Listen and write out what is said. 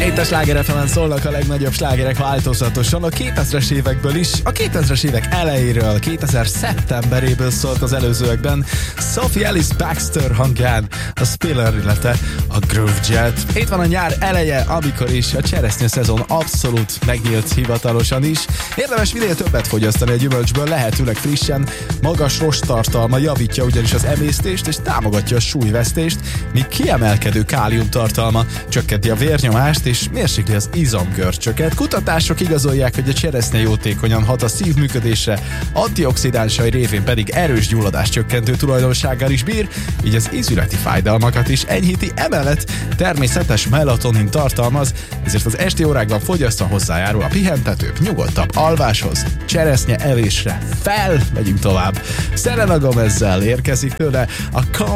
Itt a Sláger FM-en szólnak a legnagyobb slágerek változatosan a 2000-es évekből is, a 2000-es évek elejéről, 2000 szeptemberéből szólt az előzőekben Sophie Ellis Bextor hangján a Spiller, illetve a Groove Jet. Itt van a nyár eleje, amikor is a cseresznye szezon abszolút megnyílt hivatalosan is. Érdemes minél többet fogyasztani a gyümölcsből, lehetőleg frissen, magas rosttartalma javítja ugyanis az emésztést és támogatja a súlyvesztést, míg kiemelkedő kálium tartalma csökkenti a vérnyomást és mérsékli az izomgörcsöket. Kutatások igazolják, hogy a cseresznye jótékonyan hat a szívműködésre, antioxidánsai révén pedig erős gyulladás csökkentő tulajdonsággal is bír, így az ízületi fájdalmakat is enyhíti, emellett természetes melatonin tartalmaz, ezért az esti órákban fogyasztva hozzájárul a pihentetőbb, nyugodtabb alváshoz. Cseresznye evésre fel, megyünk tovább. Selena Gomezzel érkezik tőle a